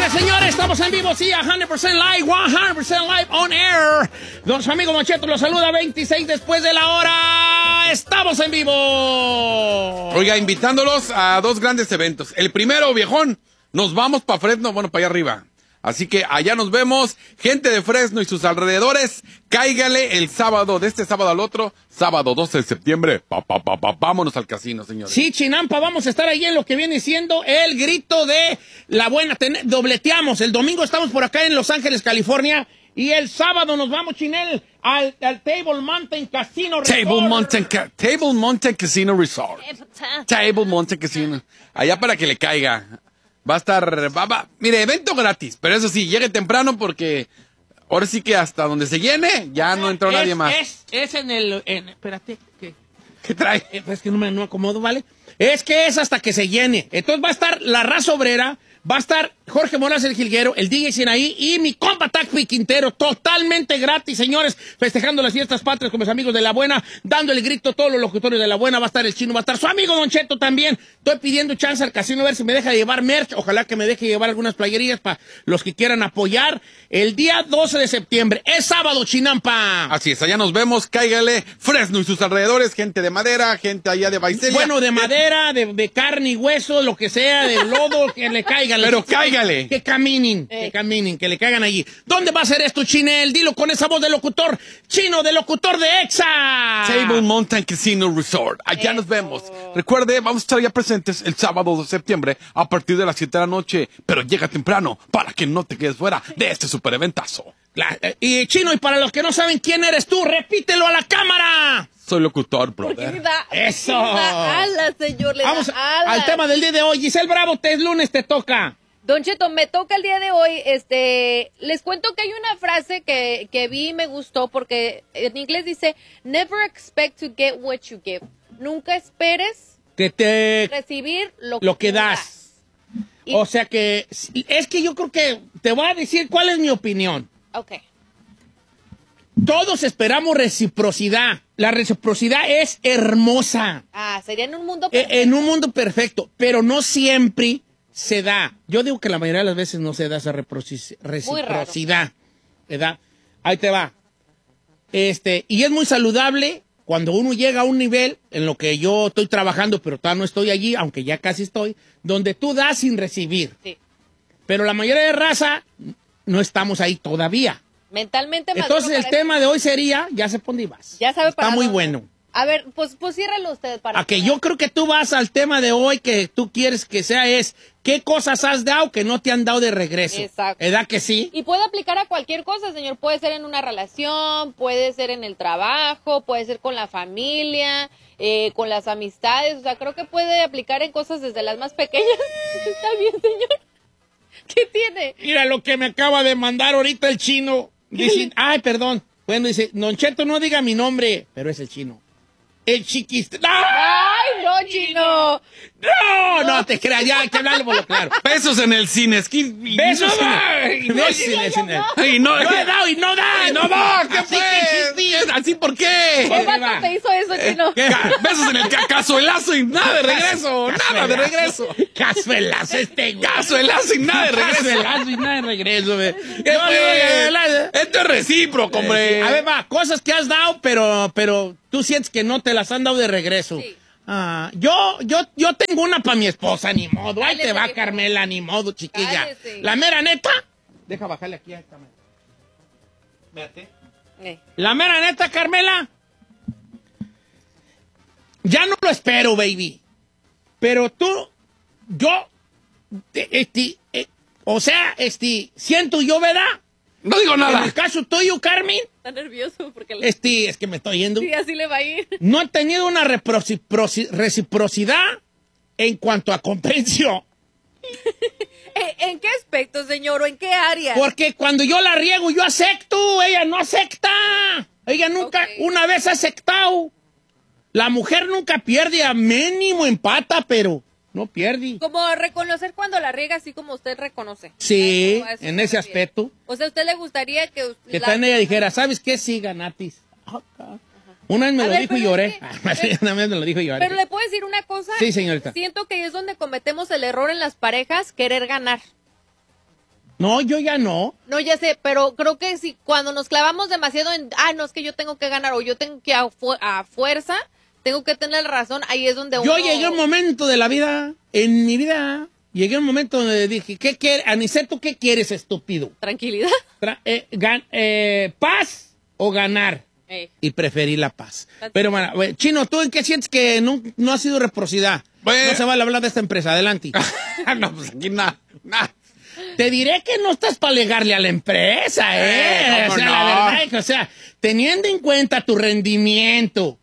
Señoras, señores, estamos en vivo, sí, 100% live, 100% live on air. Su amigo Don Cheto los saluda 26 después de la hora. Estamos en vivo. Oiga, invitándolos a dos grandes eventos. El primero, viejón, nos vamos para Fresno, bueno, para allá arriba. Así que allá nos vemos, gente de Fresno y sus alrededores, cáigale el sábado, de este sábado al otro, sábado 12 de septiembre, vámonos al casino, señores. Sí, Chinampa, vamos a estar ahí en lo que viene siendo el grito de la buena, dobleteamos, el domingo estamos por acá en Los Ángeles, California, y el sábado nos vamos, Chinel, al Table Mountain Casino Resort. Table Mountain Casino Resort. Table Mountain Casino. Allá para que le caiga. Va a estar, mire, evento gratis, pero eso sí, llegue temprano porque ahora sí que hasta donde se llene, ya no entró nadie más. Es espérate, ¿Qué trae? Es que no acomodo, ¿vale? Es que es hasta que se llene. Entonces va a estar la raza obrera, va a estar Jorge Moras el Jilguero, el DJ Sinaí y mi compa Tacpi Quintero, totalmente gratis, señores, festejando las fiestas patrias con mis amigos de La Buena, dando el grito a todos los locutorios de La Buena. Va a estar el Chino, va a estar su amigo Don Cheto también. Estoy pidiendo chance al casino a ver si me deja llevar merch, ojalá que me deje llevar algunas playerías para los que quieran apoyar. El día 12 de septiembre, es sábado, Chinampa. Así es, allá nos vemos, cáigale, Fresno y sus alrededores, gente de madera, gente allá de Baicelia. Bueno, de madera, de carne y hueso, lo que sea, de lodo, que le caigan. Pero cáigale. Que caminen, que le caigan allí. ¿Dónde va a ser esto, Chinel? Dilo con esa voz de locutor chino, de locutor de EXA. Table Mountain Casino Resort. Allá nos vemos. Recuerde, vamos a estar ya presentes el sábado de septiembre a partir de las 7 de la noche. Pero llega temprano para que no te quedes fuera de este super eventazo. Y Chino, y para los que no saben quién eres tú, repítelo a la cámara. Soy locutor, brother. Porque da, ¡eso! Da alas, señor, Vamos alas. al tema del día de hoy. Giselle Bravo, es lunes, te toca. Don Cheto, me toca el día de hoy. Les cuento que hay una frase que vi y me gustó porque en inglés dice, never expect to get what you give. Nunca esperes recibir lo que das. O sea que, es que yo creo que te voy a decir cuál es mi opinión. Ok. Todos esperamos reciprocidad. La reciprocidad es hermosa. Sería en un mundo perfecto. En un mundo perfecto, pero no siempre se da. Yo digo que la mayoría de las veces no se da esa reciprocidad. ¿Verdad? Ahí te va. Y es muy saludable cuando uno llega a un nivel en lo que yo estoy trabajando, pero todavía no estoy allí, aunque ya casi estoy, donde tú das sin recibir. Sí. Pero la mayoría de raza no estamos ahí todavía. Mentalmente maduro. Entonces el tema de hoy sería, ya sé por dónde vas. Ya sabe para Está muy dónde. bueno. A ver, pues ciérrelo usted para... A que yo creo que tú vas al tema de hoy que tú quieres que sea es, ¿qué cosas has dado que no te han dado de regreso? Exacto. ¿Verdad que sí? Y puede aplicar a cualquier cosa, señor. Puede ser en una relación, puede ser en el trabajo, puede ser con la familia, con las amistades. O sea, creo que puede aplicar en cosas desde las más pequeñas. ¿Está bien, señor? ¿Qué tiene? Mira lo que me acaba de mandar ahorita el Chino. Dice, ay, perdón. Bueno, dice, Don Cheto, no diga mi nombre, pero es el Chino. El chiquista. ¡No! ¡Ay, no, Chino! No te creas, ya hay que hablarlo por lo claro. Besos en el cine. Besos en el cine. Y no he dado y no da. No da, ¿qué fue? ¿Así por qué? ¿Qué vato te hizo eso, Chino? Besos en el cazuelazo y nada de regreso. Nada de regreso. Cazuelazo güey. Cazuelazo y nada de regreso. Cazuelazo y nada de regreso, güey. Esto es recíproco, hombre. A ver, va, cosas que has dado, pero tú sientes que no te las han dado de regreso. Sí. Yo tengo una para mi esposa, ni modo. Ahí te va, Carmela, ni modo, chiquilla. Cállese. La mera neta. Deja bajarle aquí a esta mera. Véate. La mera neta, Carmela. Ya no lo espero, baby. Pero siento yo, ¿verdad? No digo nada. En el caso tuyo, Carmen. Está nervioso porque... Es que me estoy yendo. Sí, así le va a ir. No he tenido una reciprocidad en cuanto a comprensión. ¿En qué aspecto, señor? ¿O en qué área? Porque cuando yo la riego, yo acepto. Ella no acepta. Ella nunca, una vez ha aceptado. La mujer nunca pierde, a mínimo empata, pero no pierde. Como reconocer cuando la riega, así como usted reconoce. Sí, en ese aspecto. O sea, ¿a usted le gustaría que... Que también ella dijera, ¿sabes qué? Sí, ganatis. Una vez me lo dijo y lloré. Una vez me lo dijo y lloré. Pero le puedo decir una cosa. Sí, señorita. Siento que es donde cometemos el error en las parejas, querer ganar. No, yo ya no. No, ya sé, pero creo que si cuando nos clavamos demasiado en, no, es que yo tengo que ganar o yo tengo que a fuerza, tengo que tener razón, ahí es donde Yo llegué a un momento de la vida, en mi vida, llegué a un momento donde dije, ¿qué quieres? Aniceto, ¿qué quieres, estúpido? Tranquilidad. ¿Paz o ganar? Y preferí la paz. Pero bueno, Chino, ¿tú en qué sientes que no ha sido reciprocidad? Bueno. No se vale hablar de esta empresa, adelante. No, pues aquí nada. Te diré que no estás para alegarle a la empresa, ¿cómo o sea, no? la verdad es que, o sea, teniendo en cuenta tu rendimiento,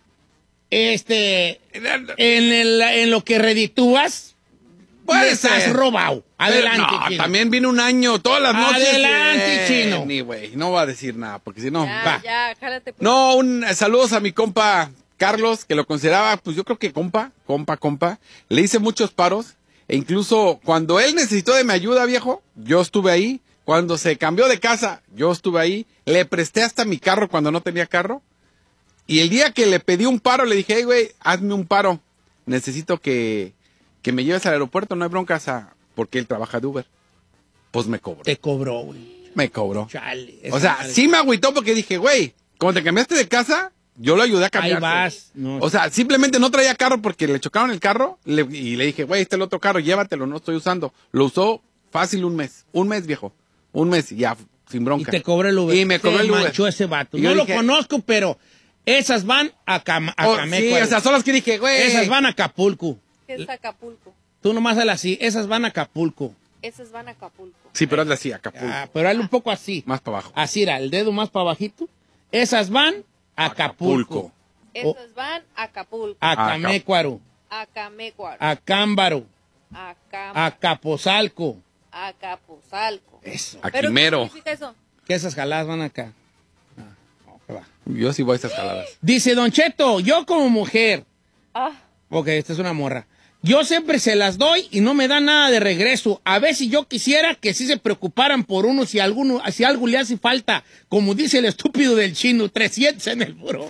en lo que reditúas, les has robado. Adelante, no, Chino. también viene un año, todas las noches. Adelante, Chino. Ni güey, no va a decir nada, porque si no. Ya, jálate. Pues. No, saludos a mi compa Carlos, que lo consideraba, pues yo creo que compa. Le hice muchos paros, e incluso cuando él necesitó de mi ayuda, viejo, yo estuve ahí. Cuando se cambió de casa, yo estuve ahí. Le presté hasta mi carro cuando no tenía carro. Y el día que le pedí un paro, le dije, hey, güey, hazme un paro. Necesito que me lleves al aeropuerto, no hay broncas, porque él trabaja de Uber. Pues me cobró. Te cobró, güey. Me cobró. Chale, O sea, sí me agüitó porque dije, güey, como te cambiaste de casa, yo lo ayudé a cambiarse. Ahí vas. No. O sea, simplemente no traía carro porque le chocaron el carro y le dije, güey, este es el otro carro, llévatelo, no estoy usando. Lo usó fácil un mes, viejo. Un mes y ya, sin bronca. Y te cobró el Uber. Y me cobró el Uber. Manchó ese vato. Y No yo lo dije, conozco, pero esas van a Camecuaro. sí, o sea, son las que dije, güey. Esas van a Acapulco. ¿Qué es Acapulco? Tú nomás hazle así. Esas van a Acapulco. Esas van a Acapulco. Sí, pero hazle así, Acapulco. Pero hazle un poco así. Más para abajo. Así era, el dedo más para abajito. Esas van a Acapulco. Esas van a Acapulco. A Camecuaro. A Camecuaro. A Cámbaro. A A Capozalco. A Capozalco. Eso. A ¿Pero Quimero. qué significa eso? Que esas jaladas van acá. No, ¿qué va? Yo sí voy a esas jaladas. Dice Don Cheto, yo como mujer. Ah, Ok, esta es una morra. Yo siempre se las doy y no me dan nada de regreso. A ver si yo quisiera que sí se preocuparan por uno si algo le hace falta. Como dice el estúpido del Chino, 300 en el buró.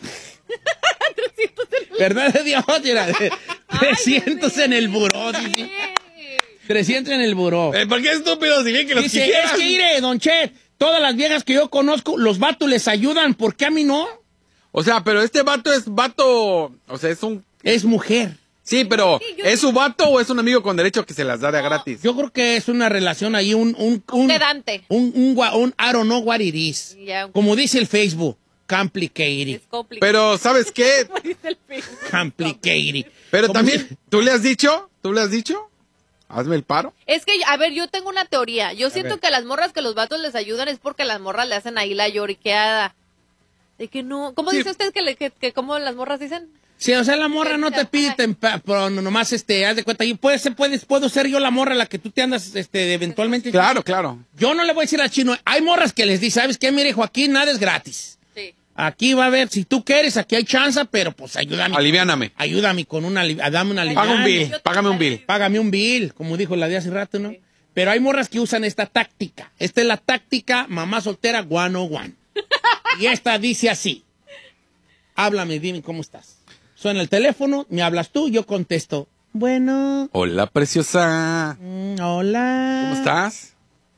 300 en el ¿Verdad de Dios? Mira, 300 en el buró. Dice. 300 en el buró. ¿Por qué estúpido? Si bien que los Dice, quisieras. es que mire, Don Chet, todas las viejas que yo conozco, los vatos les ayudan. ¿Por qué a mí no? O sea, pero este vato es vato, o sea, es un... Es mujer. Sí, pero Sí, yo ¿es su vato o es un amigo con derecho que se las da de gratis? Yo creo que es una relación ahí, un sedante. I don't know what it is. Ya. Como dice el Facebook, complicated. Es complicado. Pero, ¿sabes qué? Dice el Facebook. Complicated. Pero ¿Cómo también, se- ¿tú le has dicho? Hazme el paro. Es que, a ver, yo tengo una teoría. Yo siento que las morras que los vatos les ayudan es porque las morras le hacen ahí la lloriqueada. De que no. ¿Cómo Sí. dice usted que cómo las morras dicen? Sí, o sea, la morra no te pide, pero nomás, haz de cuenta, puedo ser yo la morra a la que tú te andas, eventualmente. Claro, claro. Yo no le voy a decir al Chino, hay morras que les dice, ¿sabes qué? Mire, Joaquín, nada es gratis. Sí. Aquí va a haber, si tú quieres, aquí hay chance, pero pues ayúdame. Aliviáname. Ayúdame con dame una Paga un aliviana. bill, págame un bill. Págame un bill, como dijo la de hace rato, ¿no? Pero hay morras que usan esta táctica. Esta es la táctica mamá soltera 101. Y esta dice así. Háblame, dime cómo estás. Suena el teléfono, me hablas tú, yo contesto. Bueno, Hola, preciosa. hola. ¿Cómo estás?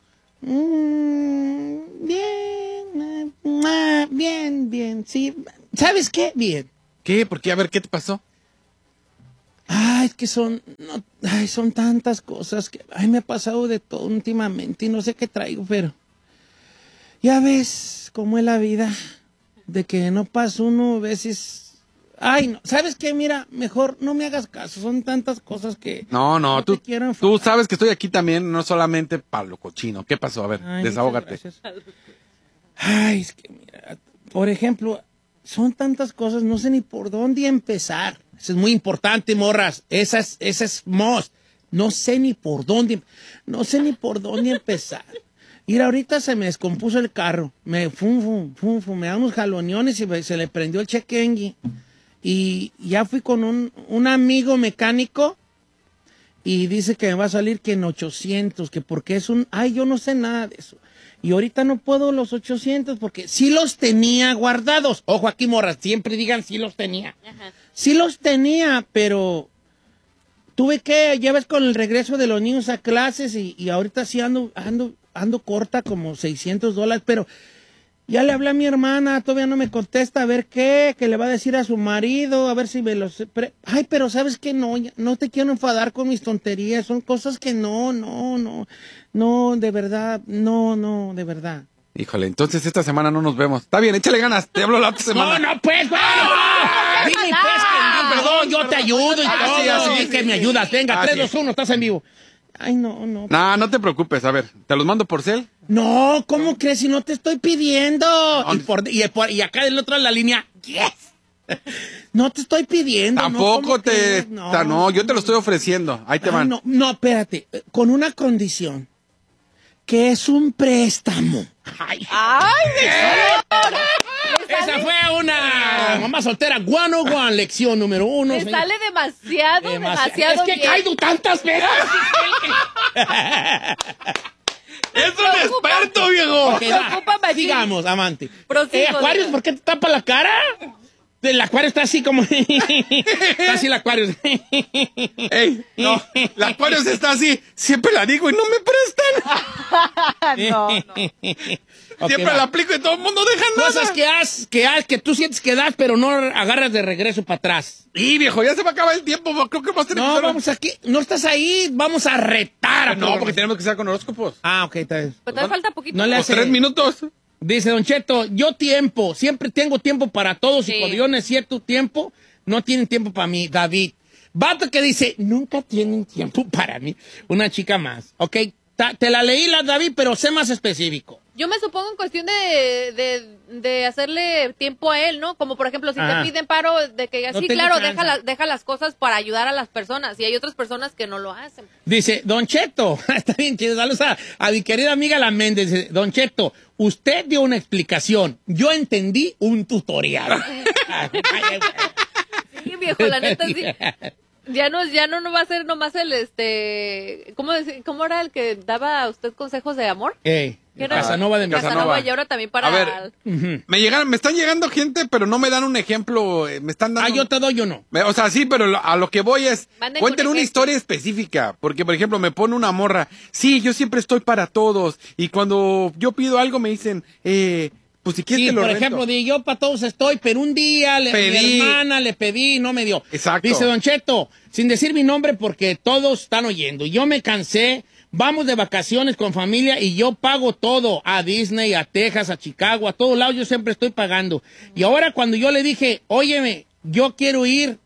Bien, sí. ¿Sabes qué? Bien. ¿Qué? ¿Por qué? A ver, ¿qué te pasó? Ay, es que son tantas cosas que me ha pasado de todo últimamente y no sé qué traigo, pero ya ves cómo es la vida, de que no pasa uno a veces. Ay, no, ¿sabes qué? Mira, mejor no me hagas caso, son tantas cosas que No, te tú quiero enfadar. sabes que estoy aquí también, no solamente para lo cochino. ¿Qué pasó? A ver, Ay, desahógate. muchas gracias. Ay, es que mira, por ejemplo, son tantas cosas, no sé ni por dónde empezar. Eso es muy importante, morras. Esa es must. No sé ni por dónde empezar. Mira, ahorita se me descompuso el carro. Me da unos jaloneones y se le prendió el check engine. Y ya fui con un amigo mecánico y dice que me va a salir que en 800, que porque es yo no sé nada de eso. Y ahorita no puedo los 800 porque sí los tenía guardados. Ojo aquí, morras, siempre digan sí los tenía. Ajá. Sí los tenía, pero tuve que, ya ves, con el regreso de los niños a clases y ahorita sí ando ando corta como $600, pero ya le hablé a mi hermana, todavía no me contesta, a ver qué, que le va a decir a su marido, a ver si me los... Ay, pero ¿sabes qué? No, no te quiero enfadar con mis tonterías, son cosas que no, de verdad, no, de verdad. Híjole, entonces esta semana no nos vemos. Está bien, échale ganas, te hablo la otra semana. No, pues, bueno. Dime, pues, que perdón, yo te ayudo y todo. Sí, Así que me ayudas. Venga, 3, 2, 1, estás en vivo. Ay, no. No te preocupes, a ver, ¿te los mando por cel? No, ¿cómo crees? Si no te estoy pidiendo. Y acá del otro de la línea, yes. No te estoy pidiendo. Tampoco no, no, yo te lo estoy ofreciendo. Ahí te van. No, espérate. Con una condición. Que es un préstamo. Ay, esa fue una mamá soltera 101, lección número 1. Me sale demasiado Es que bien. caigo tantas veces. ¡Es un experto, viejo! Okay, sigamos, amante. Acuarios, ¿por qué te tapa la cara? El acuario está así como... está así el acuario. Ey, no, el acuario está así. Siempre la digo y no me prestan. No. Siempre la aplico y todo el mundo deja nada. Cosas que tú sientes que das, pero no agarras de regreso para atrás. Y viejo, ya se va a acabar el tiempo. Creo que vas a tener que... No, vamos aquí. No estás ahí. Vamos a retar. No, porque tenemos que estar con horóscopos. Ok, está bien. Pero todavía falta poquito. No le hace... 3 minutos. Dice Don Cheto, siempre tengo tiempo para todos. Sí. Y cuando yo necesito tiempo, no tienen tiempo para mí. David. Vato que dice, nunca tienen tiempo para mí. Una chica más. Ok, te la leí, David, pero sé más específico. Yo me supongo en cuestión de hacerle tiempo a él, ¿no? Como por ejemplo, si te piden paro, de que no sí, claro, deja las cosas para ayudar a las personas. Y hay otras personas que no lo hacen. Dice, Don Cheto, está bien chido, saludos a mi querida amiga La Méndez. Dice, Don Cheto, usted dio una explicación. Yo entendí un tutorial. Sí, viejo, la neta, sí. Ya no va a ser nomás ¿cómo era el que daba a usted consejos de amor? Casanova de Casanova, y ahora también para... A ver, me están llegando gente, pero no me dan un ejemplo, me están dando... yo te doy uno. O sea, sí, pero a lo que voy es, Manden cuenten una historia específica, porque, por ejemplo, me pone una morra, sí, yo siempre estoy para todos, y cuando yo pido algo me dicen, pues si quieres te lo por rento. ejemplo, yo para todos estoy, pero un día mi hermana le pedí y no me dio. Exacto. Dice Don Cheto, sin decir mi nombre porque todos están oyendo, yo me cansé. Vamos de vacaciones con familia y yo pago todo, a Disney, a Texas, a Chicago, a todos lados yo siempre estoy pagando. Y ahora cuando yo le dije, óyeme, yo quiero ir,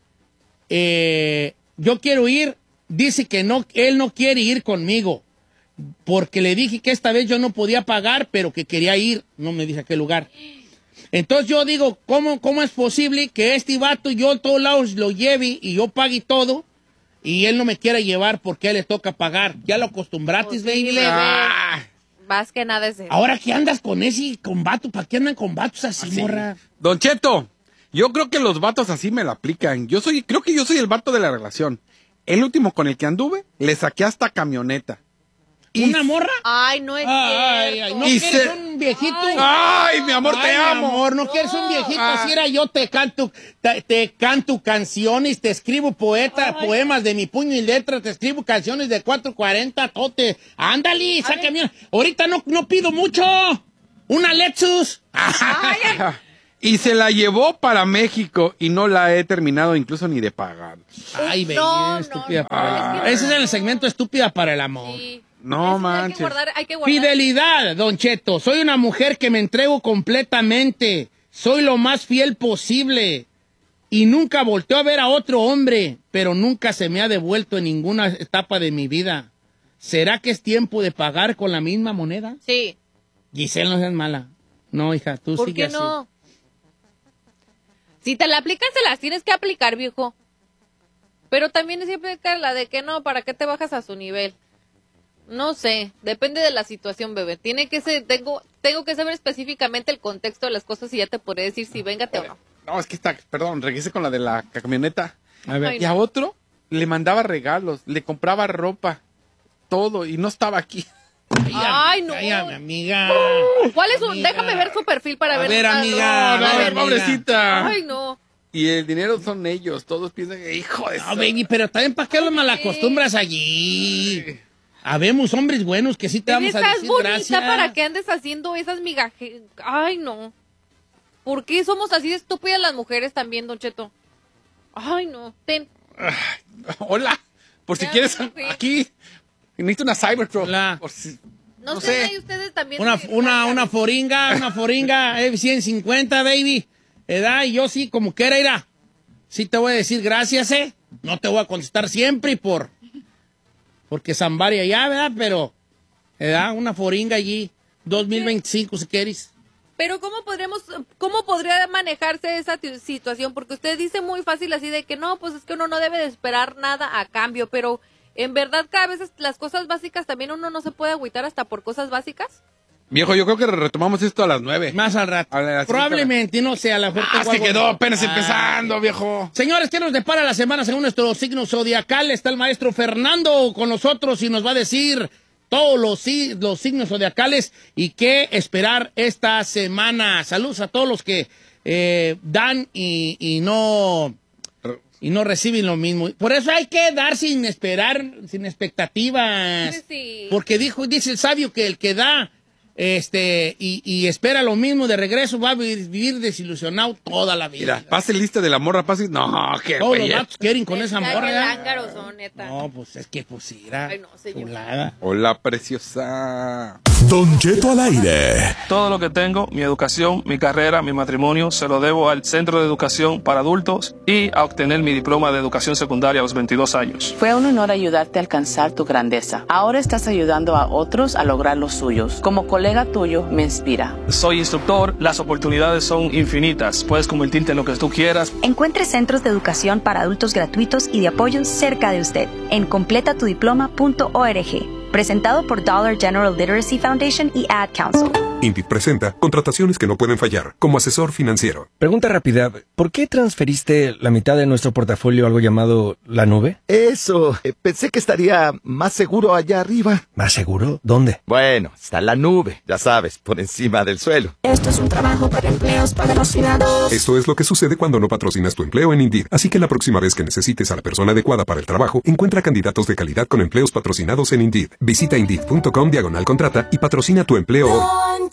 dice que no, él no quiere ir conmigo, porque le dije que esta vez yo no podía pagar, pero que quería ir, no me dice a qué lugar. Entonces yo digo, ¿cómo es posible que este vato yo a todos lados lo lleve y yo pague todo? Y él no me quiere llevar porque a él le toca pagar. Ya lo acostumbraste, baby. Más que nada es eso. Ahora que andas con ese vato, ¿para qué andan con vatos así, morra? Don Cheto, yo creo que los vatos así me la aplican. Creo que yo soy el vato de la relación. El último con el que anduve, le saqué hasta camioneta. ¿Una morra? Ay, no es cierto. ¿No quieres un viejito? Ay, mi amor, te amo. Mi amor, no quieres un viejito. Así era yo, te canto canciones, te escribo poemas de mi puño y letra, te escribo canciones de 440, tote. Ándale, sácame. Ahorita no pido mucho. Una Lexus. Y se la llevó para México y no la he terminado incluso ni de pagar. Ay, baby, estúpida para el amor. Ese es el segmento estúpida para el amor. Sí. No manches. Hay que guardar. Fidelidad, Don Cheto. Soy una mujer que me entrego completamente. Soy lo más fiel posible. Y nunca volteo a ver a otro hombre, pero nunca se me ha devuelto en ninguna etapa de mi vida. ¿Será que es tiempo de pagar con la misma moneda? Sí. Giselle, no seas mala. No, hija, tú sigue así. ¿Por qué no? Si te la aplicas, se las tienes que aplicar, viejo. Pero también siempre la de que no, ¿para qué te bajas a su nivel? No sé, depende de la situación, bebé. Tengo que saber específicamente el contexto de las cosas y ya te podré decir si véngate o no. No, es que regrese con la de la camioneta. A ver. Y a otro le mandaba regalos, le compraba ropa, todo, y no estaba aquí. Ay, no. Cállame, amiga. ¿Cuál es Déjame ver su perfil para ver. A ver, amiga. No, pobrecita. Ay, no. Y el dinero son ellos, todos piensan que hijo de No, baby, pero también ¿para qué los malacostumbras allí? Habemos hombres buenos que sí te vamos a decir gracias. Estás bonita para que andes haciendo esas migajes. Ay, no. ¿Por qué somos así de estúpidas las mujeres también, Don Cheto? Ay, no. Hola. Por si quieres, aquí necesito una Cybertruck. Por si, no sé. Ustedes también. Una foringa, F-150, baby. ¿Edad? Y yo sí, como quiera, irá. Sí te voy a decir gracias, No te voy a contestar siempre porque Zambaria ya, ¿verdad? Pero, ¿edad? Una foringa allí, 2025, si quieres. Pero ¿cómo podría manejarse esa situación? Porque usted dice muy fácil así de que no, pues es que uno no debe de esperar nada a cambio, pero en verdad cada vez las cosas básicas también uno no se puede agüitar hasta por cosas básicas. Viejo, yo creo que retomamos esto a las 9. Más al rato. Probablemente, no sé, a la fuerte. Es que quedó apenas empezando, viejo. Señores, ¿qué nos depara la semana según nuestro signo zodiacal? Está el maestro Fernando con nosotros y nos va a decir todos los signos zodiacales y qué esperar esta semana. Saludos a todos los que dan y no reciben lo mismo. Por eso hay que dar sin esperar, sin expectativas. Sí. Porque dice el sabio que el que da y espera lo mismo de regreso va a vivir desilusionado toda la vida. Mira, pase lista de la morra, pase. No, qué todos güey. los vatos quieren con esa morra. Lángaros son, neta. No, pues es que irá. Ay, no, señor. Chulada. Hola, preciosa. Don Cheto al aire. Todo lo que tengo, mi educación, mi carrera, mi matrimonio, se lo debo al Centro de Educación para Adultos y a obtener mi diploma de educación secundaria a los 22 años. Fue un honor ayudarte a alcanzar tu grandeza. Ahora estás ayudando a otros a lograr los suyos. Como colega tuyo, me inspira. Soy instructor, las oportunidades son infinitas. Puedes convertirte en lo que tú quieras. Encuentre centros de educación para adultos gratuitos y de apoyo cerca de usted en completatudiploma.org. Presentado por Dollar General Literacy Foundation y Ad Council. Indeed presenta contrataciones que no pueden fallar como asesor financiero. Pregunta rápida, ¿por qué transferiste la mitad de nuestro portafolio a algo llamado la nube? Eso, pensé que estaría más seguro allá arriba. ¿Más seguro? ¿Dónde? Bueno, está la nube, ya sabes, por encima del suelo. Esto es un trabajo para empleos patrocinados. Esto es lo que sucede cuando no patrocinas tu empleo en Indeed. Así que la próxima vez que necesites a la persona adecuada para el trabajo, encuentra candidatos de calidad con empleos patrocinados en Indeed. Visita Indeed.com/contrata y patrocina tu empleo hoy.